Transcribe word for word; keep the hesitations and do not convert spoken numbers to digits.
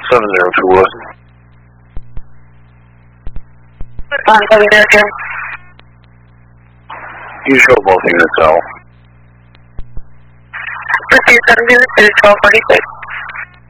seven zero two West. On seven zero two. You show both units out. Proceed seven zero two, twelve forty-six.